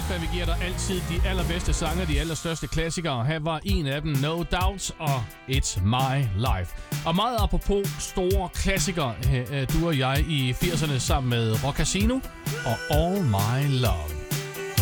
Kasper, vi giver dig altid de allerbedste sange, de allerstørste klassikere. Her var en af dem, No Doubt og It's My Life. Og meget apropos store klassikere, du og jeg i 80'erne sammen med Rock Casino og All My Love.